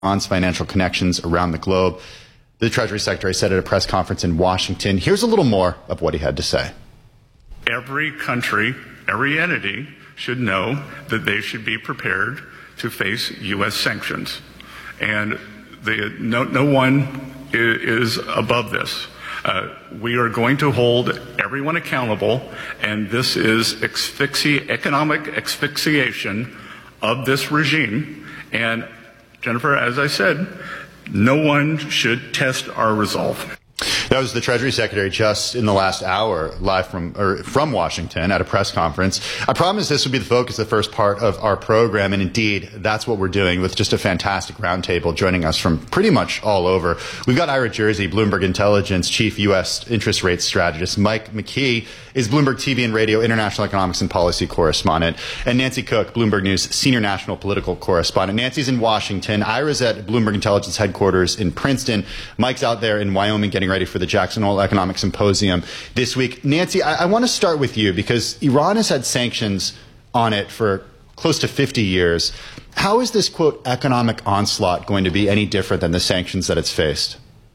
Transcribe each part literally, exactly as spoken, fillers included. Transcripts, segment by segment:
Iran's financial connections around the globe. The Treasury Secretary said at a press conference in Washington. Here's a little more of what he had to say. Every country, every entity should know that they should be prepared to face U S sanctions. And the, no, no one is, is above this. Uh, we are going to hold everyone accountable, and this is asphyxi- economic asphyxiation of this regime. And Jennifer, as I said, no one should test our resolve. That was the Treasury Secretary just in the last hour, live from or from Washington at a press conference. I promised this would be the focus, the first part of our program, and indeed, that's what we're doing with just a fantastic roundtable joining us from pretty much all over. We've got Ira Jersey, Bloomberg Intelligence Chief U S Interest Rate Strategist. Mike McKee is Bloomberg T V and Radio International Economics and Policy Correspondent. And Nancy Cook, Bloomberg News Senior National Political Correspondent. Nancy's in Washington. Ira's at Bloomberg Intelligence headquarters in Princeton. Mike's out there in Wyoming getting ready for the Jackson Hole Economic Symposium this week. Nancy, I, I want to start with you because Iran has had sanctions on it for close to fifty years. How is this, quote, economic onslaught going to be any different than the sanctions that it's faced?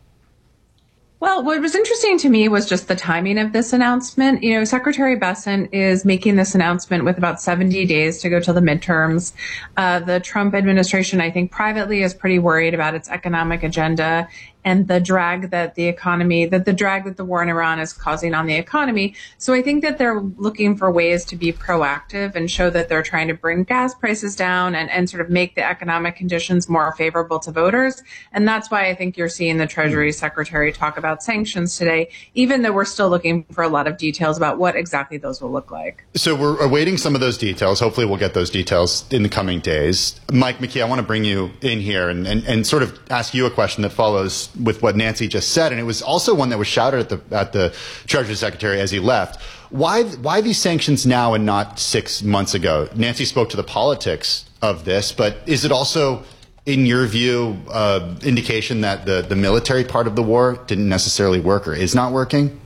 Well, what was interesting to me was just the timing of this announcement. You know, Secretary Bessent is making this announcement with about seventy days to go till the midterms. Uh, the Trump administration, I think, privately is pretty worried about its economic agenda and the drag that the economy, that the drag that the war in Iran is causing on the economy. So I think that they're looking for ways to be proactive and show that they're trying to bring gas prices down and, and sort of make the economic conditions more favorable to voters. And that's why I think you're seeing the Treasury Secretary talk about sanctions today, even though we're still looking for a lot of details about what exactly those will look like. So we're awaiting some of those details. Hopefully we'll get those details in the coming days. Mike McKee, I want to bring you in here and, and, and sort of ask you a question that follows with what Nancy just said, and it was also one that was shouted at the at the Treasury Secretary as he left. Why why these sanctions now and not six months ago? Nancy spoke to the politics of this, but is it also, in your view, uh, indication that the the military part of the war didn't necessarily work or is not working?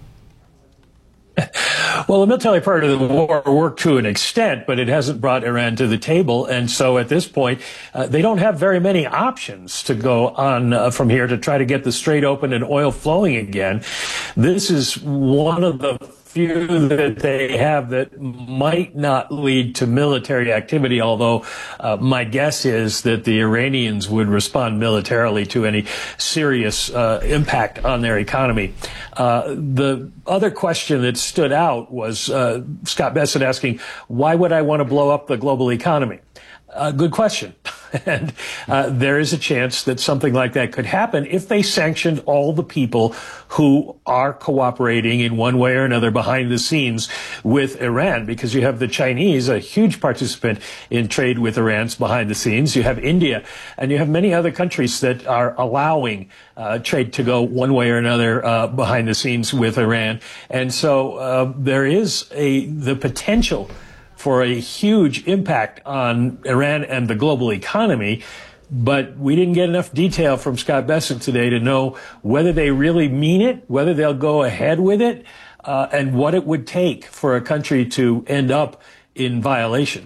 Well, the military part of the war worked to an extent, but it hasn't brought Iran to the table. And so at this point, uh, they don't have very many options to go on uh, from here to try to get the Strait open and oil flowing again. This is one of the few that they have that might not lead to military activity, although uh, my guess is that the Iranians would respond militarily to any serious uh, impact on their economy. Uh, the other question that stood out was uh, Scott Bessent asking, why would I want to blow up the global economy? Uh, good question. And uh, there is a chance that something like that could happen if they sanctioned all the people who are cooperating in one way or another behind the scenes with Iran, because you have the Chinese, a huge participant in trade with Iran's behind the scenes. You have India, and you have many other countries that are allowing uh, trade to go one way or another uh, behind the scenes with Iran. And so uh, there is a the potential for a huge impact on Iran and the global economy. But we didn't get enough detail from Scott Bessent today to know whether they really mean it, whether they'll go ahead with it, uh, and what it would take for a country to end up in violation.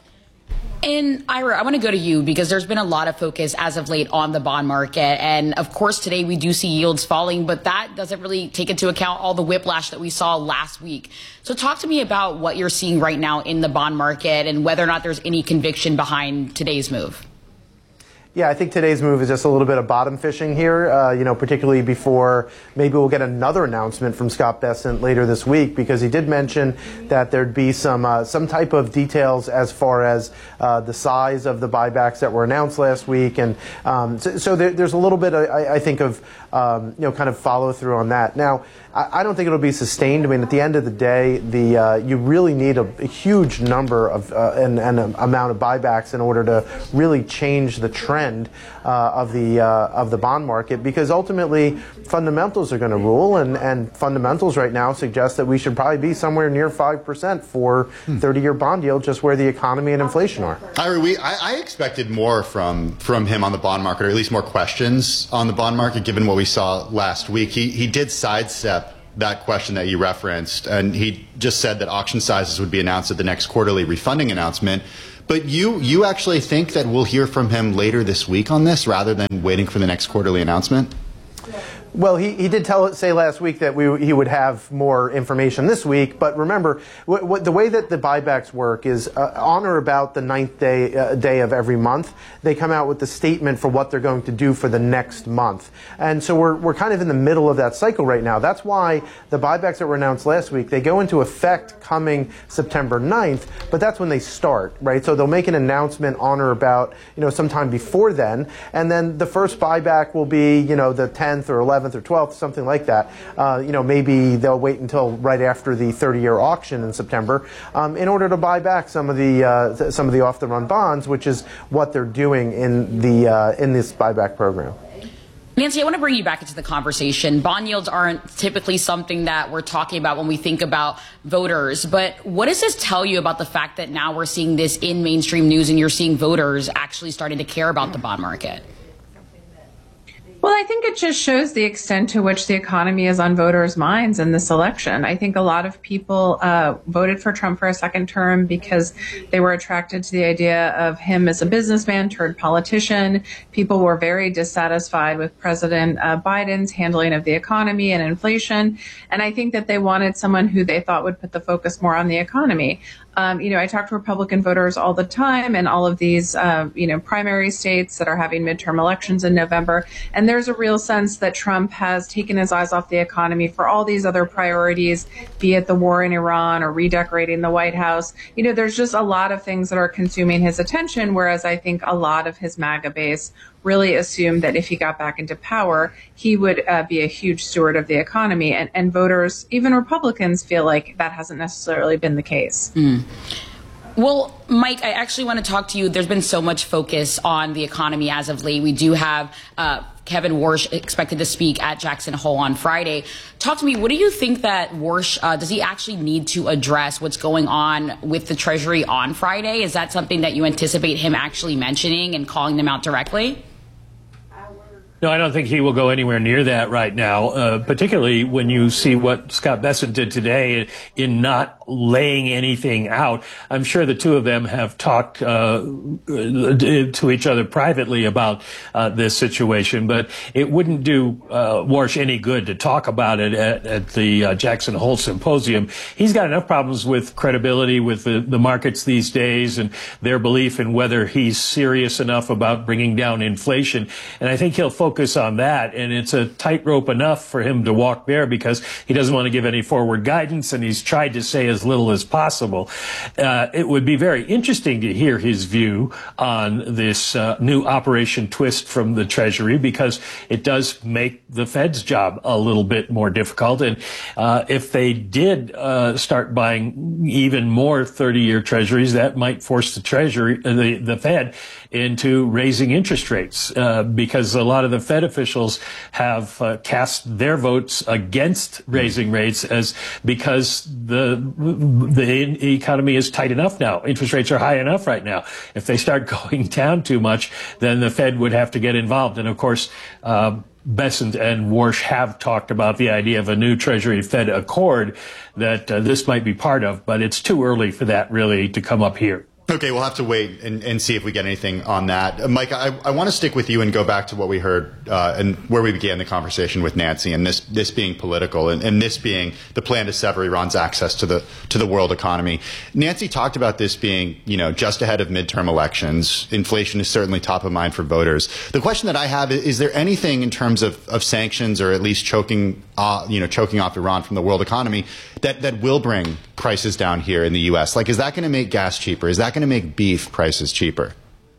And Ira, I want to go to you because there's been a lot of focus as of late on the bond market. And of course, today we do see yields falling, but that doesn't really take into account all the whiplash that we saw last week. So talk to me about what you're seeing right now in the bond market and whether or not there's any conviction behind today's move. Yeah, I think today's move is just a little bit of bottom fishing here, uh, you know, particularly before maybe we'll get another announcement from Scott Bessent later this week, because he did mention that there'd be some uh, some type of details as far as uh, the size of the buybacks that were announced last week. And um, so, so there, there's a little bit, I, I think, of, um, you know, kind of follow through on that. Now, I, I don't think it'll be sustained. I mean, at the end of the day, the uh, you really need a, a huge number of uh, and, and an amount of buybacks in order to really change the trend Uh, of the uh, of the bond market, because ultimately fundamentals are going to rule, and, and fundamentals right now suggest that we should probably be somewhere near five percent for thirty-year bond yield, just where the economy and inflation are. Ira, we, I, I expected more from from him on the bond market, or at least more questions on the bond market, given what we saw last week. He he did sidestep that question that you referenced, and he just said that auction sizes would be announced at the next quarterly refunding announcement. But you you actually think that we'll hear from him later this week on this rather than waiting for the next quarterly announcement? Well, he, he did tell say last week that we, he would have more information this week. But remember, w w the way that the buybacks work is uh, on or about the ninth day uh, day of every month, they come out with the statement for what they're going to do for the next month. And so we're, we're kind of in the middle of that cycle right now. That's why the buybacks that were announced last week, they go into effect coming September ninth, but that's when they start, right? So they'll make an announcement on or about, you know, sometime before then. And then the first buyback will be, you know, the tenth or eleventh or twelfth, something like that. Uh, you know, maybe they'll wait until right after the thirty-year auction in September um, in order to buy back some of the uh, th some of the off-the-run bonds, which is what they're doing in the uh, in this buyback program. Nancy, I want to bring you back into the conversation. Bond yields aren't typically something that we're talking about when we think about voters. But what does this tell you about the fact that now we're seeing this in mainstream news and you're seeing voters actually starting to care about the bond market? Well, I think it just shows the extent to which the economy is on voters' minds in this election. I think a lot of people uh, voted for Trump for a second term because they were attracted to the idea of him as a businessman turned politician. People were very dissatisfied with President uh, Biden's handling of the economy and inflation. And I think that they wanted someone who they thought would put the focus more on the economy. Um, you know, I talk to Republican voters all the time in all of these, uh, you know, primary states that are having midterm elections in November. And there's a real sense that Trump has taken his eyes off the economy for all these other priorities, be it the war in Iran or redecorating the White House. You know, there's just a lot of things that are consuming his attention, whereas I think a lot of his MAGA base really assumed that if he got back into power, he would uh, be a huge steward of the economy. And, and voters, even Republicans, feel like that hasn't necessarily been the case. Mm. Well, Mike, I actually want to talk to you. There's been so much focus on the economy as of late. We do have uh, Kevin Warsh expected to speak at Jackson Hole on Friday. Talk to me. What do you think that Warsh, uh, does he actually need to address what's going on with the Treasury on Friday? Is that something that you anticipate him actually mentioning and calling them out directly? No, I don't think he will go anywhere near that right now, uh, particularly when you see what Scott Bessent did today in not laying anything out. I'm sure the two of them have talked uh, to each other privately about uh, this situation, but it wouldn't do uh, Warsh any good to talk about it at, at the uh, Jackson Hole Symposium. He's got enough problems with credibility with the, the markets these days and their belief in whether he's serious enough about bringing down inflation. And I think he'll focus focus on that, and it's a tightrope enough for him to walk there because he doesn't want to give any forward guidance, and he's tried to say as little as possible. Uh, it would be very interesting to hear his view on this uh, new Operation Twist from the Treasury because it does make the Fed's job a little bit more difficult. And uh, if they did uh, start buying even more thirty-year Treasuries, that might force the Treasury, uh, the, the Fed, into raising interest rates uh, because a lot of the Fed officials have uh, cast their votes against raising rates as because the the economy is tight enough now. Interest rates are high enough right now. If they start going down too much, then the Fed would have to get involved. And of course, uh, Bessent and Warsh have talked about the idea of a new Treasury Fed accord that uh, this might be part of, but it's too early for that really to come up here. Okay, we'll have to wait and, and see if we get anything on that. Uh, Mike, I, I want to stick with you and go back to what we heard uh, and where we began the conversation with Nancy, and this this being political and, and this being the plan to sever Iran's access to the to the world economy. Nancy talked about this being, you know, just ahead of midterm elections. Inflation is certainly top of mind for voters. The question that I have is: is there anything in terms of, of sanctions or at least choking, uh, you know, choking off Iran from the world economy that that will bring prices down here in the U S? Like, is that going to make gas cheaper? Is that going to make beef prices cheaper?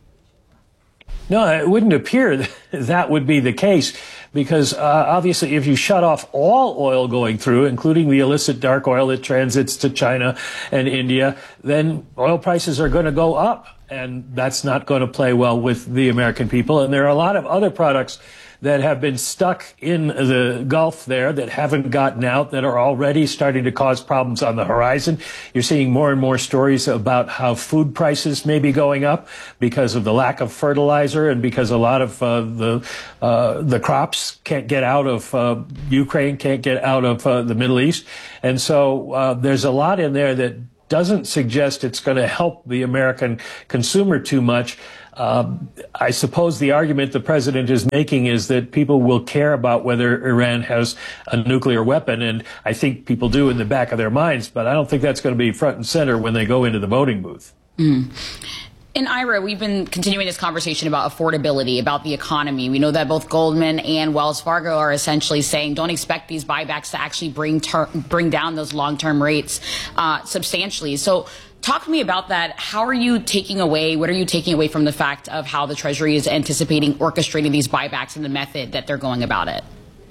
No, it wouldn't appear that, that would be the case because uh, obviously if you shut off all oil going through, including the illicit dark oil that transits to China and India, then oil prices are going to go up, and that's not going to play well with the American people. And there are a lot of other products that have been stuck in the Gulf there that haven't gotten out, that are already starting to cause problems on the horizon. You're seeing more and more stories about how food prices may be going up because of the lack of fertilizer and because a lot of uh, the uh, the crops can't get out of uh, Ukraine, can't get out of uh, the Middle East. And so uh, there's a lot in there that doesn't suggest it's going to help the American consumer too much. Um, I suppose the argument the president is making is that people will care about whether Iran has a nuclear weapon, and I think people do in the back of their minds, but I don't think that's going to be front and center when they go into the voting booth. Mm. In Ira, we've been continuing this conversation about affordability, about the economy. We know that both Goldman and Wells Fargo are essentially saying don't expect these buybacks to actually bring ter- bring down those long-term rates uh, substantially. So talk to me about that. How are you taking away, what are you taking away from the fact of how the Treasury is anticipating orchestrating these buybacks and the method that they're going about it?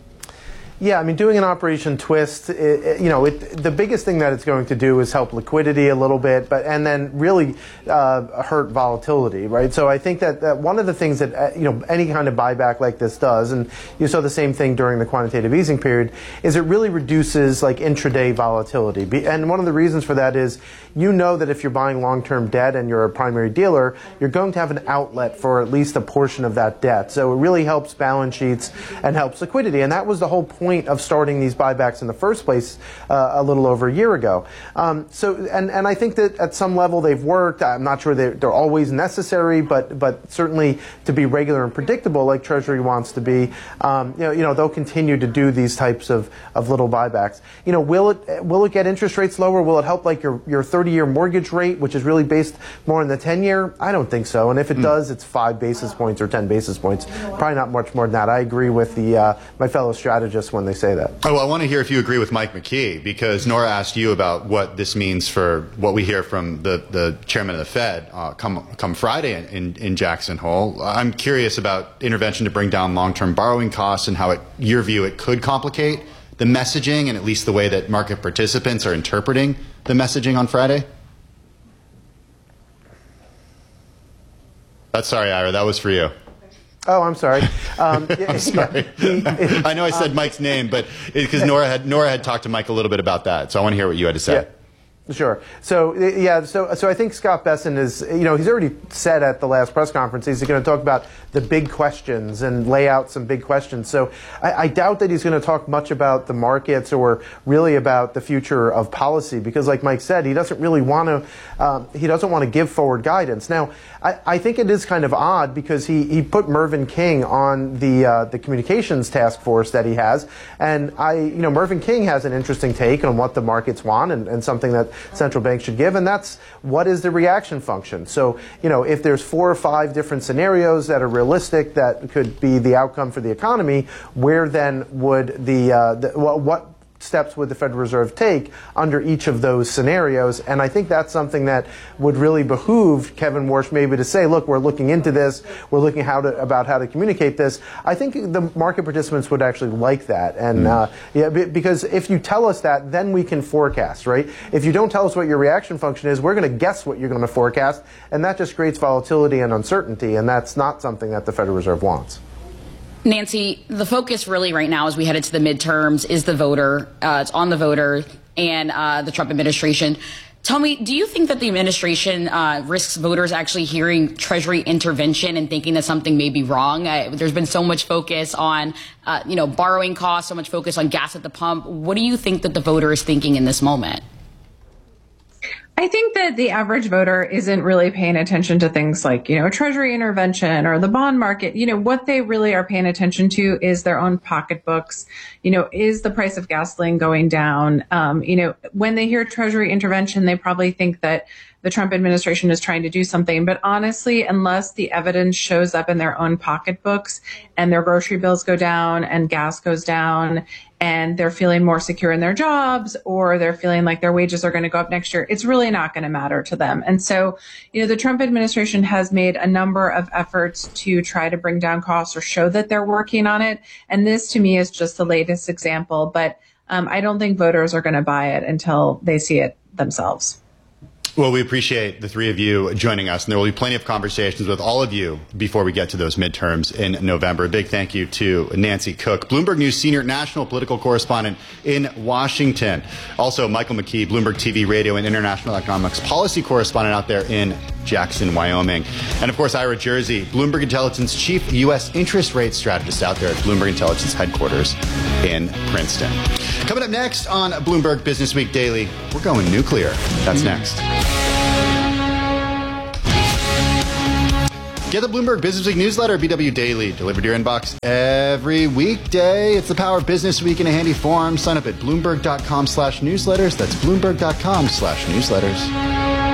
Yeah, I mean, doing an Operation Twist, it, it, you know, it, the biggest thing that it's going to do is help liquidity a little bit, but and then really uh, hurt volatility, right? So I think that, that one of the things that, uh, you know, any kind of buyback like this does, and you saw the same thing during the quantitative easing period, is it really reduces like intraday volatility. Be, and one of the reasons for that is you know that if you're buying long-term debt and you're a primary dealer, you're going to have an outlet for at least a portion of that debt. So it really helps balance sheets and helps liquidity. And that was the whole point of starting these buybacks in the first place uh, a little over a year ago. Um, so, and, and I think that at some level they've worked. I'm not sure they're, they're always necessary, but but certainly to be regular and predictable like Treasury wants to be, um, you know, you know, they'll continue to do these types of, of little buybacks. You know, will it will it get interest rates lower? Will it help like your your thirty-year mortgage rate, which is really based more on the ten-year? I don't think so. And if it mm. does, it's five basis points or ten basis points. Probably not much more than that. I agree with the uh, my fellow strategists when they say that. Oh, well, I want to hear if you agree with Mike McKee, because Nora asked you about what this means for what we hear from the, the chairman of the Fed uh, come come Friday in, in, in Jackson Hole. I'm curious about intervention to bring down long-term borrowing costs and how, it, your view, it could complicate the messaging and at least the way that market participants are interpreting the messaging on Friday. That's sorry, Ira, that was for you. Oh, I'm sorry. Um, I'm sorry. Yeah. I know I said um, Mike's name, but because Nora had Nora had talked to Mike a little bit about that, so I want to hear what you had to say. Yeah. Sure. So, yeah, so so I think Scott Bessent is, you know, he's already said at the last press conference he's going to talk about the big questions and lay out some big questions. So I, I doubt that he's going to talk much about the markets or really about the future of policy because, like Mike said, he doesn't really want to, um, he doesn't want to give forward guidance. Now, I, I think it is kind of odd because he, he put Mervyn King on the uh, the communications task force that he has. And, I, you know, Mervyn King has an interesting take on what the markets want and, and something that central banks should give, and that's what is the reaction function. So, you know, if there's four or five different scenarios that are realistic that could be the outcome for the economy, where then would the, uh, the what, what steps would the Federal Reserve take under each of those scenarios? And I think that's something that would really behoove Kevin Warsh maybe to say, look, we're looking into this, we're looking how to, about how to communicate this. I think the market participants would actually like that. And uh, yeah, because if you tell us that, then we can forecast, right? If you don't tell us what your reaction function is, we're going to guess what you're going to forecast, and that just creates volatility and uncertainty, and that's not something that the Federal Reserve wants. Nancy, the focus really right now as we head into the midterms is the voter. Uh, it's on the voter and uh, the Trump administration. Tell me, do you think that the administration uh, risks voters actually hearing Treasury intervention and thinking that something may be wrong? Uh, there's been so much focus on, uh, you know, borrowing costs, so much focus on gas at the pump. What do you think that the voter is thinking in this moment? I think that the average voter isn't really paying attention to things like, you know, Treasury intervention or the bond market. You know, what they really are paying attention to is their own pocketbooks. You know, is the price of gasoline going down? Um, you know, when they hear Treasury intervention, they probably think that the Trump administration is trying to do something. But honestly, unless the evidence shows up in their own pocketbooks and their grocery bills go down and gas goes down and they're feeling more secure in their jobs or they're feeling like their wages are going to go up next year, it's really not going to matter to them. And so, you know, the Trump administration has made a number of efforts to try to bring down costs or show that they're working on it. And this, to me, is just the latest example. But um, I don't think voters are going to buy it until they see it themselves. Well, we appreciate the three of you joining us, and there will be plenty of conversations with all of you before we get to those midterms in November. A big thank you to Nancy Cook, Bloomberg News senior national political correspondent in Washington. Also, Michael McKee, Bloomberg T V, radio, and international economics policy correspondent out there in Jackson, Wyoming. And of course, Ira Jersey, Bloomberg Intelligence chief U S interest rate strategist out there at Bloomberg Intelligence headquarters in Princeton. Coming up next on Bloomberg Business Week Daily, we're going nuclear. That's next. Get the Bloomberg Business Week newsletter, B W Daily, delivered to your inbox every weekday. It's the power of Business Week in a handy form. Sign up at Bloomberg.com slash newsletters. That's Bloomberg.com slash newsletters.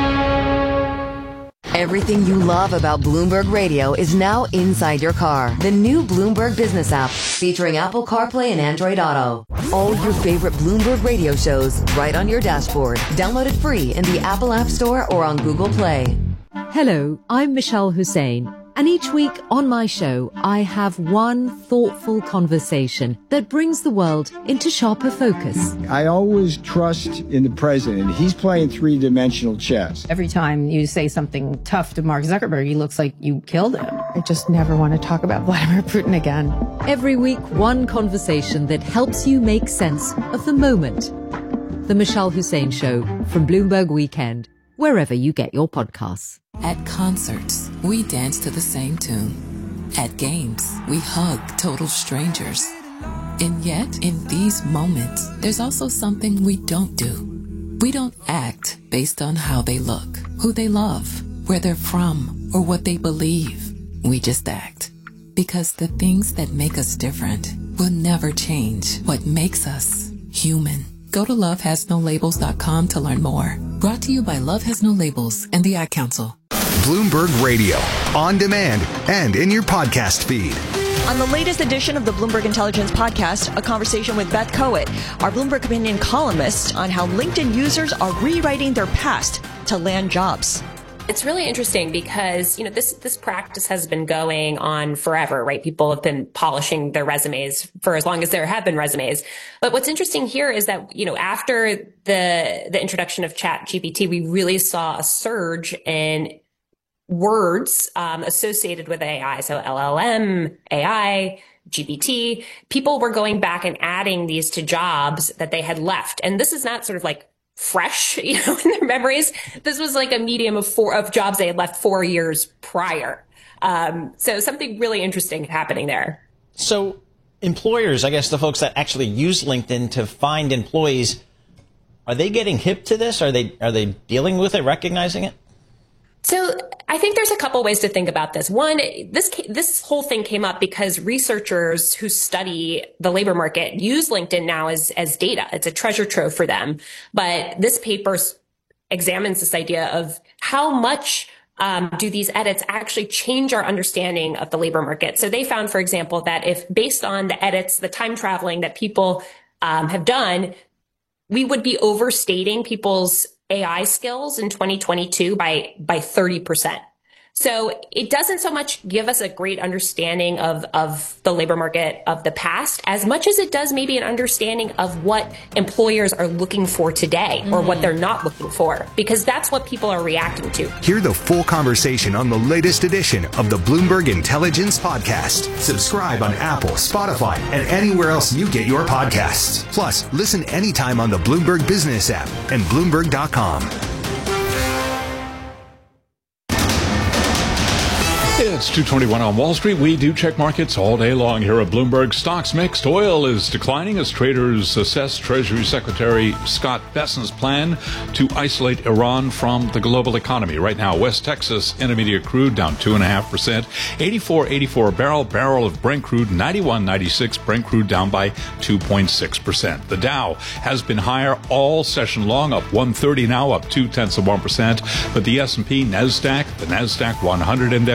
Everything you love about Bloomberg Radio is now inside your car. The new Bloomberg Business app, featuring Apple CarPlay and Android Auto. All your favorite Bloomberg Radio shows right on your dashboard. Download it free in the Apple App Store or on Google Play. Hello, I'm Michelle Hussein, and each week on my show, I have one thoughtful conversation that brings the world into sharper focus. I always trust in the president. He's playing three-dimensional chess. Every time you say something tough to Mark Zuckerberg, he looks like you killed him. I just never want to talk about Vladimir Putin again. Every week, one conversation that helps you make sense of the moment. The Michelle Hussein Show from Bloomberg Weekend, wherever you get your podcasts. At concerts, we dance to the same tune. At games, we hug total strangers. And yet, in these moments, there's also something we don't do. We don't act based on how they look, who they love, where they're from, or what they believe. We just act. Because the things that make us different will never change what makes us human. Go to love has no labels dot com to learn more. Brought to you by Love Has No Labels and the Ad Council. Bloomberg Radio, on demand and in your podcast feed. On the latest edition of the Bloomberg Intelligence podcast, a conversation with Beth Coet, our Bloomberg Opinion columnist, on how LinkedIn users are rewriting their past to land jobs. It's really interesting because, you know, this, this practice has been going on forever, right? People have been polishing their resumes for as long as there have been resumes. But what's interesting here is that, you know, after the, the introduction of Chat G P T, we really saw a surge in words, um, associated with A I. So L L M, A I, G P T, people were going back and adding these to jobs that they had left. And this is not sort of like fresh, you know, in their memories. This was like a medium of four of jobs they had left four years prior. Um, so something really interesting happening there. So employers, I guess the folks that actually use LinkedIn to find employees, are they getting hip to this? Are they, are they dealing with it, recognizing it? So I think there's a couple ways to think about this. One, this this whole thing came up because researchers who study the labor market use LinkedIn now as, as data. It's a treasure trove for them. But this paper examines this idea of how much um, do these edits actually change our understanding of the labor market. So they found, for example, that if based on the edits, the time traveling that people um, have done, we would be overstating people's A I skills in twenty twenty-two by, by thirty percent. So it doesn't so much give us a great understanding of, of the labor market of the past as much as it does maybe an understanding of what employers are looking for today or mm-hmm. what they're not looking for, because that's what people are reacting to. Hear the full conversation on the latest edition of the Bloomberg Intelligence Podcast. Subscribe on Apple, Spotify, and anywhere else you get your podcasts. Plus, listen anytime on the Bloomberg Business app and Bloomberg dot com. It's two twenty-one on Wall Street. We do check markets all day long here at Bloomberg. Stocks mixed. Oil is declining as traders assess Treasury Secretary Scott Bessent's plan to isolate Iran from the global economy. Right now, West Texas Intermediate crude down two point five percent. eighty-four eighty-four a barrel. Barrel of Brent crude ninety-one ninety-six. Brent crude down by two point six percent. The Dow has been higher all session long, up one thirty now, up two tenths of one percent. But the S and P, NASDAQ, the NASDAQ one hundred index, Russell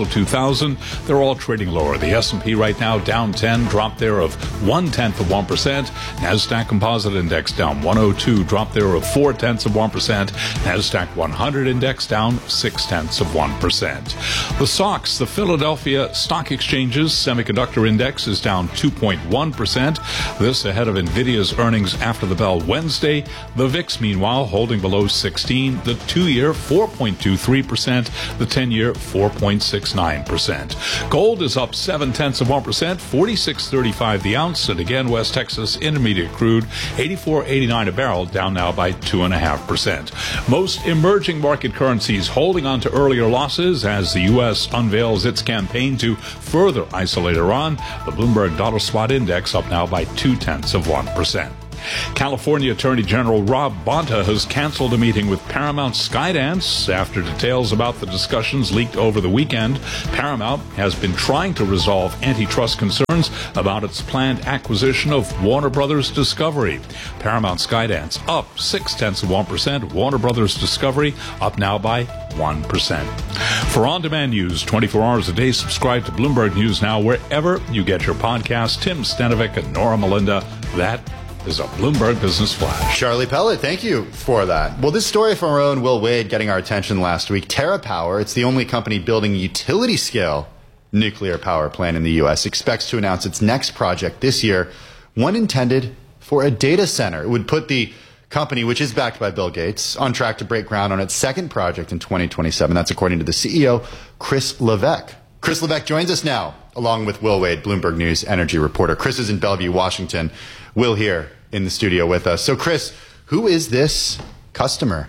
Russell two thousand, they're all trading lower. The S and P right now down ten, drop there of one-tenth of one percent. NASDAQ Composite Index down one oh two, drop there of four-tenths of one percent. NASDAQ one hundred Index down six-tenths of one percent. The S O X, the Philadelphia Stock Exchange's Semiconductor Index, is down two point one percent. This ahead of NVIDIA's earnings after the bell Wednesday. The V I X, meanwhile, holding below sixteen. The two-year, four point two three percent. The ten-year, four point six nine percent. Gold is up seven-tenths of one percent, forty-six thirty-five the ounce. And again, West Texas Intermediate crude, eighty-four eighty-nine a barrel, down now by two point five percent. Most emerging market currencies holding on to earlier losses as the U S unveils its campaign to further isolate Iran. The Bloomberg Dollar Spot Index up now by two-tenths of one percent. California Attorney General Rob Bonta has canceled a meeting with Paramount Skydance after details about the discussions leaked over the weekend. Paramount has been trying to resolve antitrust concerns about its planned acquisition of Warner Brothers Discovery. Paramount Skydance up six-tenths of one percent. Warner Brothers Discovery up now by one percent. For on-demand news twenty-four hours a day, subscribe to Bloomberg News Now wherever you get your podcasts. Tim Stanovic and Nora Melinda. That is a Bloomberg Business Flash. Charlie Pellet, thank you for that. Well, this story from our own Will Wade getting our attention last week. TerraPower, it's the only company building utility-scale nuclear power plant in the U S, expects to announce its next project this year, one intended for a data center. It would put the company, which is backed by Bill Gates, on track to break ground on its second project in twenty twenty-seven. That's according to the C E O, Chris Levesque. Chris Levesque joins us now, along with Will Wade, Bloomberg News energy reporter. Chris is in Bellevue, Washington. Will here in the studio with us. So, Chris, who is this customer?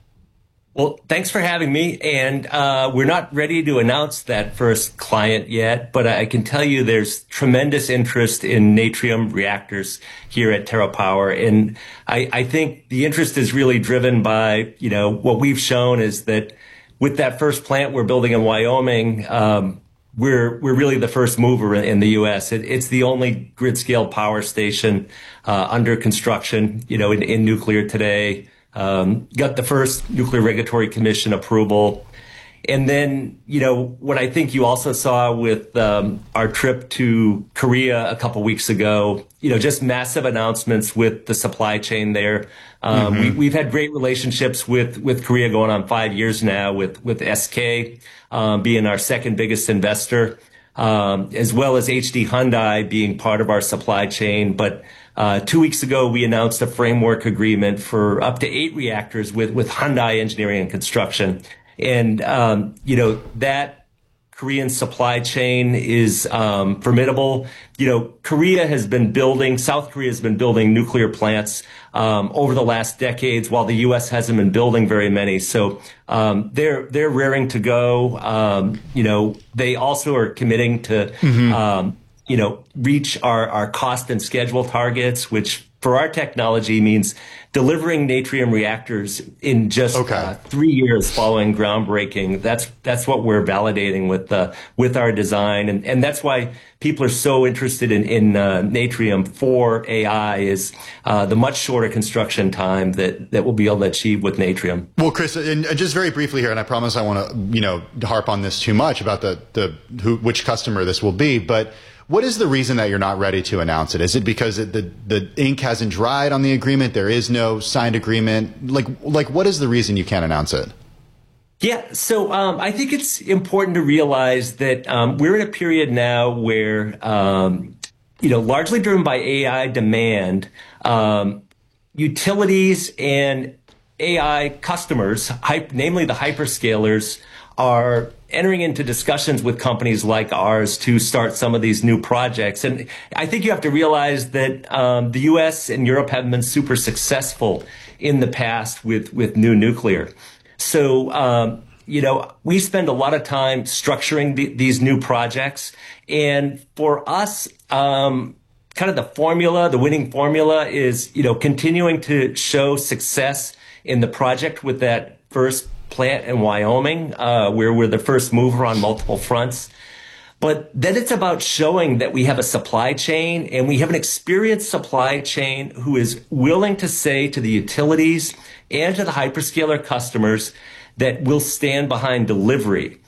Well, thanks for having me. And uh, we're not ready to announce that first client yet, but I can tell you there's tremendous interest in Natrium reactors here at TerraPower. And I, I think the interest is really driven by, you know, what we've shown is that with that first plant we're building in Wyoming, um, We're we're really the first mover in the U S. It, it's the only grid scale power station uh, under construction, you know, in, in nuclear today. Um, got the first Nuclear Regulatory Commission approval, and then you know what I think you also saw with um, our trip to Korea a couple weeks ago. You know, just massive announcements with the supply chain there. Um, mm-hmm. we, we've had great relationships with with Korea going on five years now. With with S K. Um, being our second biggest investor, um, as well as H D Hyundai being part of our supply chain. But uh, two weeks ago, we announced a framework agreement for up to eight reactors with, with Hyundai Engineering and Construction. And, um, you know, that Korean supply chain is um, formidable. You know, Korea has been building, South Korea has been building nuclear plants um, over the last decades, while the U S hasn't been building very many. So um, they're they're raring to go. Um, you know, they also are committing to, mm-hmm. um, you know, reach our, our cost and schedule targets, which for our technology means delivering Natrium reactors in just okay. uh, three years following groundbreaking. That's that's what we're validating with uh, with our design, and and that's why people are so interested in in uh, Natrium for A I is uh, the much shorter construction time that that we'll be able to achieve with Natrium. Well, Chris, and just very briefly here, and I promise I want to you know harp on this too much about the the who which customer this will be, but. What is the reason that you're not ready to announce it? Is it because it, the the ink hasn't dried on the agreement? There is no signed agreement. Like like what is the reason you can't announce it? Yeah, so um, I think it's important to realize that um, we're in a period now where um, you know, largely driven by A I demand, um, utilities and A I customers, hype, namely the hyperscalers, are entering into discussions with companies like ours to start some of these new projects. And I think you have to realize that um, the U S and Europe have been super successful in the past with, with new nuclear. So, um, you know, we spend a lot of time structuring the, these new projects. And for us, um, kind of the formula, the winning formula is, you know, continuing to show success in the project with that first plant in Wyoming, uh, where we're the first mover on multiple fronts. But then it's about showing that we have a supply chain, and we have an experienced supply chain who is willing to say to the utilities and to the hyperscaler customers that we'll stand behind delivery.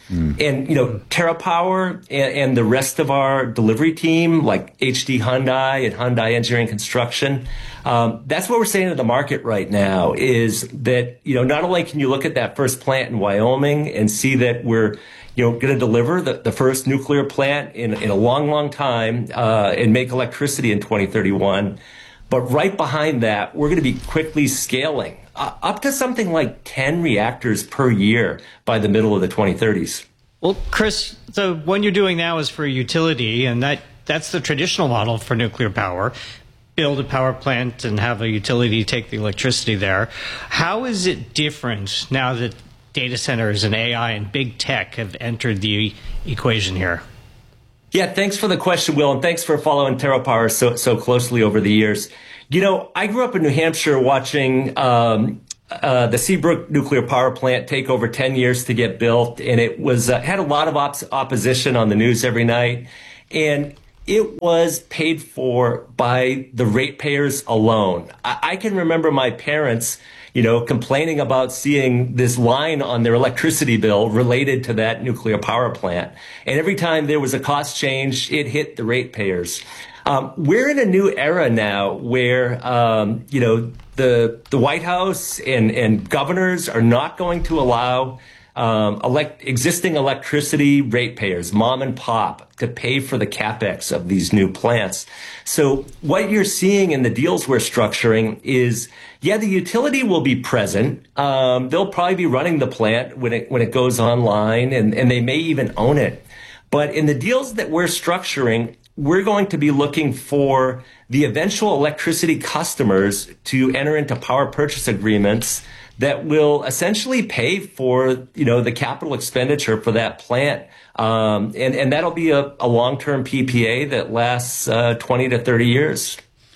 Mm. And, you know, TerraPower and, and the rest of our delivery team, like H D Hyundai and Hyundai Engineering Construction, um, that's what we're saying to the market right now is that, you know, not only can you look at that first plant in Wyoming and see that we're, you know, going to deliver the, the first nuclear plant in, in a long, long time uh, and make electricity in twenty thirty-one. But right behind that, we're going to be quickly scaling uh, up to something like ten reactors per year by the middle of the twenty thirties. Well, Chris, the one you're doing now is for a utility, and that, that's the traditional model for nuclear power. Build a power plant and have a utility take the electricity there. How is it different now that data centers and A I and big tech have entered the equation here? Yeah, thanks for the question, Will, and thanks for following TerraPower so so closely over the years. You know, I grew up in New Hampshire watching um, uh, the Seabrook nuclear power plant take over ten years to get built, and it was uh, had a lot of op- opposition on the news every night, and it was paid for by the ratepayers alone. I, I can remember my parents, you know, complaining about seeing this line on their electricity bill related to that nuclear power plant. And every time there was a cost change, it hit the ratepayers. Um, we're in a new era now where, um, you know, the the White House and, and governors are not going to allow um, elect, existing electricity ratepayers, mom and pop, to pay for the capex of these new plants. So what you're seeing in the deals we're structuring is, yeah, the utility will be present. Um, they'll probably be running the plant when it when it goes online, and, and they may even own it. But in the deals that we're structuring, we're going to be looking for the eventual electricity customers to enter into power purchase agreements that will essentially pay for, you know, the capital expenditure for that plant. Um, and, and that'll be a, a long-term P P A that lasts uh, twenty to thirty years.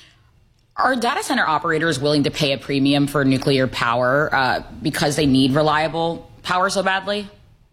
Are data center operators willing to pay a premium for nuclear power uh, because they need reliable power so badly?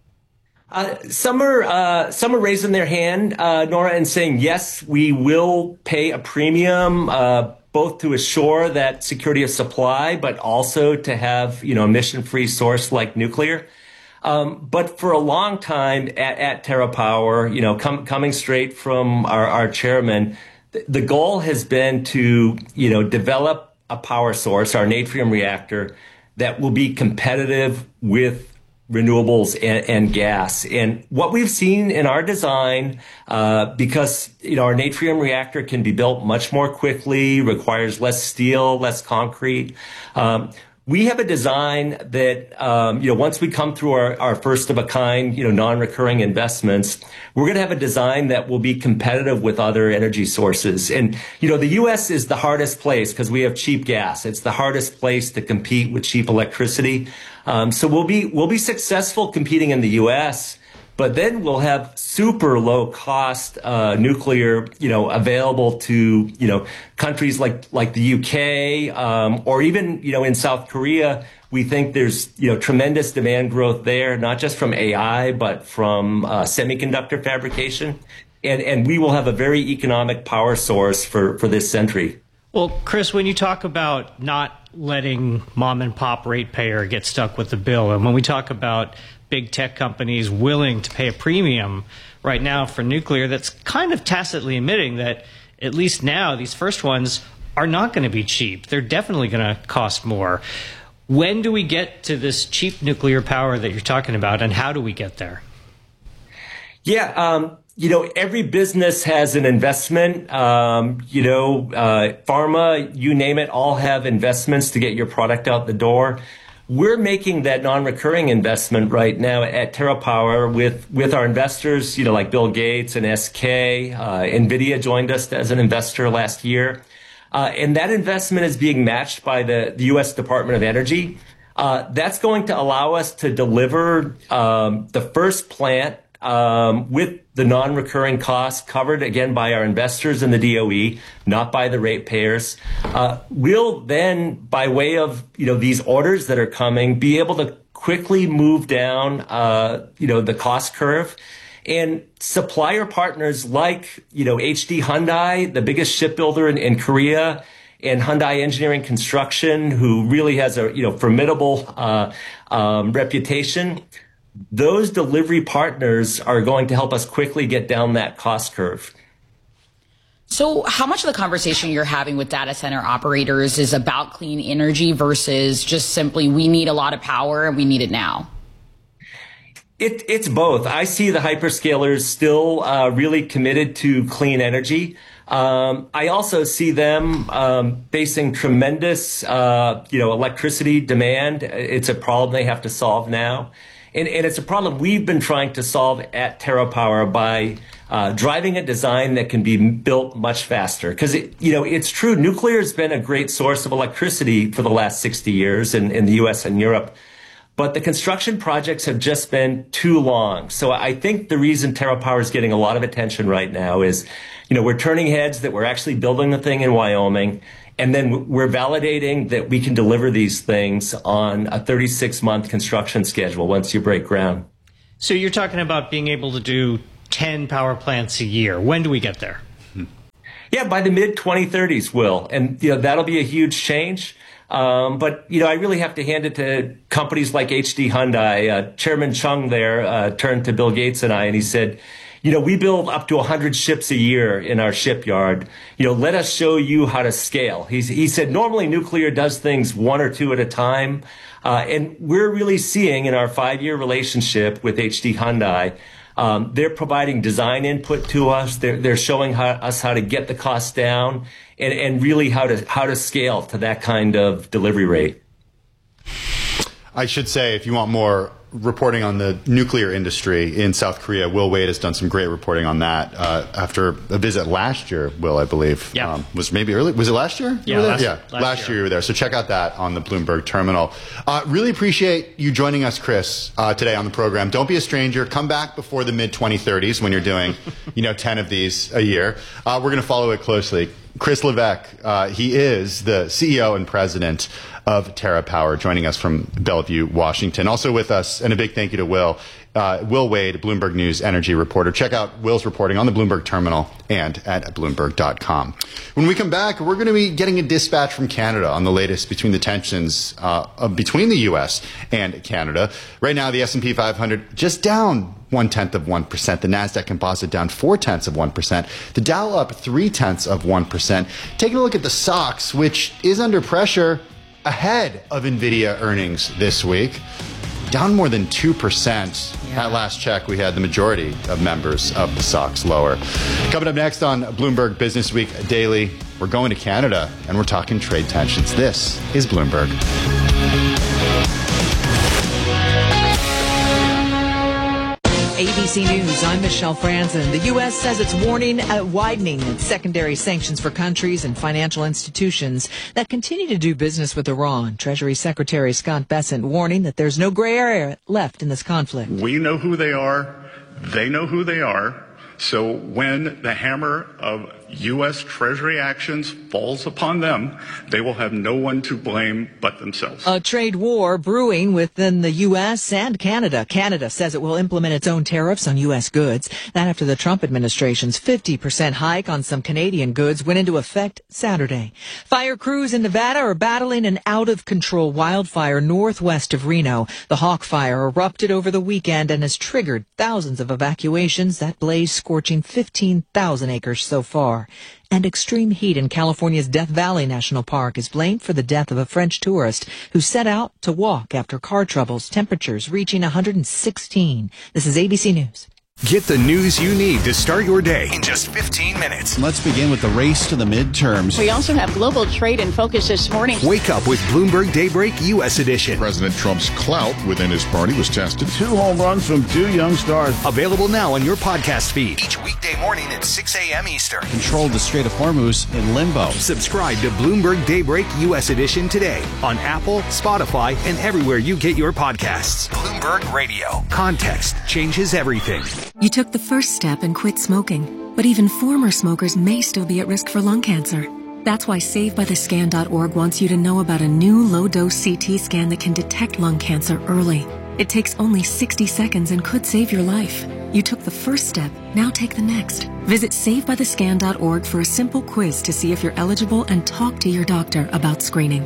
Uh, some are uh, some are raising their hand, uh, Nora, and saying yes, we will pay a premium, uh, both to assure that security of supply, but also to have, you know, emission-free source like nuclear. Um, but for a long time at, at TerraPower, you know, com- coming straight from our, our chairman, th- the goal has been to, you know, develop a power source, our Natrium reactor, that will be competitive with renewables and, and gas. And what we've seen in our design, uh, because, you know, our Natrium reactor can be built much more quickly, requires less steel, less concrete. Um, we have a design that, um, you know, once we come through our, our first of a kind, you know, non-recurring investments, we're going to have a design that will be competitive with other energy sources. And, you know, the U S is the hardest place because we have cheap gas. It's the hardest place to compete with cheap electricity. Um, so we'll be, we'll be successful competing in the U S, but then we'll have super low cost, uh, nuclear, you know, available to, you know, countries like, like the U K, um, or even, you know, in South Korea. We think there's, you know, tremendous demand growth there, not just from A I, but from, uh, semiconductor fabrication. And, and we will have a very economic power source for, for this century. Well, Chris, when you talk about not letting mom and pop ratepayer get stuck with the bill, and when we talk about big tech companies willing to pay a premium right now for nuclear, that's kind of tacitly admitting that at least now these first ones are not going to be cheap. They're definitely going to cost more. When do we get to this cheap nuclear power that you're talking about, and how do we get there? Yeah, um, you know, every business has an investment. Um, you know, uh, pharma, you name it, all have investments to get your product out the door. We're making that non-recurring investment right now at TerraPower with, with our investors, you know, like Bill Gates and S K. Uh, NVIDIA joined us as an investor last year. Uh, and that investment is being matched by the, the U S Department of Energy. Uh, that's going to allow us to deliver um, the first plant um, with the non-recurring costs covered, again, by our investors in the D O E, not by the ratepayers. Uh, we'll then, by way of, you know, these orders that are coming, be able to quickly move down, uh, you know, the cost curve. And supplier partners like, you know, H D Hyundai, the biggest shipbuilder in, in Korea, and Hyundai Engineering Construction, who really has a, you know, formidable uh, um, reputation. those delivery partners are going to help us quickly get down that cost curve. So how much of the conversation you're having with data center operators is about clean energy versus just simply we need a lot of power and we need it now? It, it's both. I see the hyperscalers still uh, really committed to clean energy. Um, I also see them um, facing tremendous, uh, you know, electricity demand. It's a problem they have to solve now. And, and it's a problem we've been trying to solve at TerraPower by uh, driving a design that can be built much faster. Because, you know, it's true, nuclear has been a great source of electricity for the last sixty years in, in the U S and Europe. But the construction projects have just been too long. So I think the reason TerraPower is getting a lot of attention right now is, you know, we're turning heads that we're actually building the thing in Wyoming. And then we're validating that we can deliver these things on a thirty-six month construction schedule once you break ground. So you're talking about being able to do ten power plants a year. When do we get there? Yeah, by the mid twenty thirties, Will. And, you know, that'll be a huge change. Um, but, you know, I really have to hand it to companies like H D Hyundai. Uh, Chairman Chung there uh, turned to Bill Gates and I, and he said, you know, we build up to one hundred ships a year in our shipyard. You know, let us show you how to scale. He's, he said, normally nuclear does things one or two at a time. Uh, and we're really seeing in our five-year relationship with H D Hyundai, um, they're providing design input to us. They're, they're showing how, us how to get the costs down and, and really how to, how to scale to that kind of delivery rate. I should say, if you want more reporting on the nuclear industry in South Korea, Will Wade has done some great reporting on that uh, after a visit last year, Will, I believe. Yeah. Um, was maybe early? Was it last year? Yeah, last, yeah. last, last year. year you were there. So check out that on the Bloomberg terminal. Uh, really appreciate you joining us, Chris, uh, today on the program. Don't be a stranger. Come back before the mid twenty thirties when you're doing, you know, ten of these a year. Uh, we're going to follow it closely. Chris Levesque, uh, he is the C E O and president of TerraPower, joining us from Bellevue, Washington. Also with us, and a big thank you to Will, uh, Will Wade, Bloomberg News energy reporter. Check out Will's reporting on the Bloomberg terminal and at Bloomberg dot com. When we come back, we're going to be getting a dispatch from Canada on the latest between the tensions uh, between the U S and Canada. Right now, the S and P five hundred just down one-tenth of one percent. The NASDAQ Composite down four-tenths of one percent. The Dow up three-tenths of one percent. Taking a look at the S O X, which is under pressure ahead of NVIDIA earnings this week. Down more than two percent. Yeah. At last check, we had the majority of members of the S O X lower. Coming up next on Bloomberg Business Week Daily, we're going to Canada and we're talking trade tensions. This is Bloomberg. A B C News, I'm Michelle Franzen. The U S says it's warning a widening its secondary sanctions for countries and financial institutions that continue to do business with Iran. Treasury Secretary Scott Bessent warning that there's no gray area left in this conflict. We know who they are. They know who they are. So when the hammer of U S Treasury actions falls upon them, they will have no one to blame but themselves. A trade war brewing within the U S and Canada. Canada says it will implement its own tariffs on U S goods. That after the Trump administration's fifty percent hike on some Canadian goods went into effect Saturday. Fire crews in Nevada are battling an out-of-control wildfire northwest of Reno. The Hawk Fire erupted over the weekend and has triggered thousands of evacuations. That blaze scorching fifteen thousand acres so far. And extreme heat in California's Death Valley National Park is blamed for the death of a French tourist who set out to walk after car troubles, temperatures reaching one hundred sixteen. This is A B C News. Get the news you need to start your day in just fifteen minutes. Let's begin with the race to the midterms. We also have global trade in focus this morning. Wake up with Bloomberg Daybreak U S Edition. President Trump's clout within his party was tested. Two home runs from two young stars. Available now on your podcast feed. Each weekday morning at six a.m. Eastern. Controlled the Strait of Hormuz in limbo. Subscribe to Bloomberg Daybreak U S Edition today on Apple, Spotify, and everywhere you get your podcasts. Bloomberg Radio. Context changes everything. You took the first step and quit smoking, but even former smokers may still be at risk for lung cancer. That's why Save By The Scan dot org wants you to know about a new low-dose C T scan that can detect lung cancer early. It takes only sixty seconds and could save your life. You took the first step, now take the next. Visit Save By The Scan dot org for a simple quiz to see if you're eligible and talk to your doctor about screening.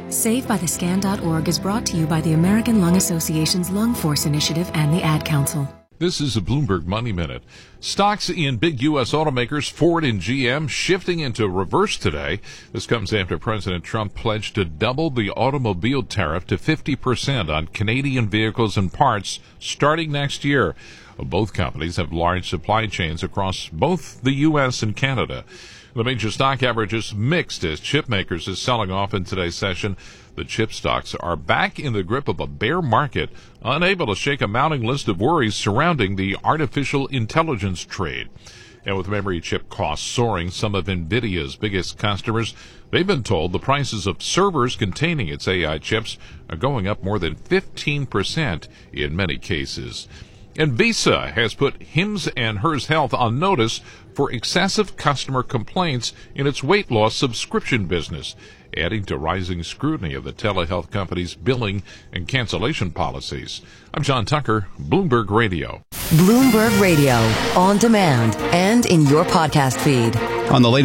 Save By The Scan dot org is brought to you by the American Lung Association's Lung Force Initiative and the Ad Council. This is a Bloomberg Money Minute. Stocks in big U S automakers Ford and G M shifting into reverse today. This comes after President Trump pledged to double the automobile tariff to fifty percent on Canadian vehicles and parts starting next year. Both companies have large supply chains across both the U S and Canada. The major stock average is mixed as chip makers is selling off in today's session. The chip stocks are back in the grip of a bear market, unable to shake a mounting list of worries surrounding the artificial intelligence trade. And with memory chip costs soaring, some of NVIDIA's biggest customers, they've been told the prices of servers containing its A I chips are going up more than fifteen percent in many cases. And Visa has put Hims and Hers Health on notice for excessive customer complaints in its weight loss subscription business, adding to rising scrutiny of the telehealth company's billing and cancellation policies. I'm John Tucker, Bloomberg Radio. Bloomberg Radio, on demand and in your podcast feed. On the latest